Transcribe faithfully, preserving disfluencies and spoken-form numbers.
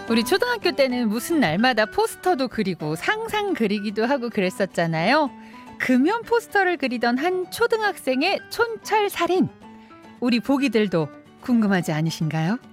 우리 초등학교 때는 무슨 날마다 포스터도 그리고 상상 그리기도 하고 그랬었잖아요. 금연 포스터를 그리던 한 초등학생의 촌철살인. 우리 보기들도 궁금하지 않으신가요?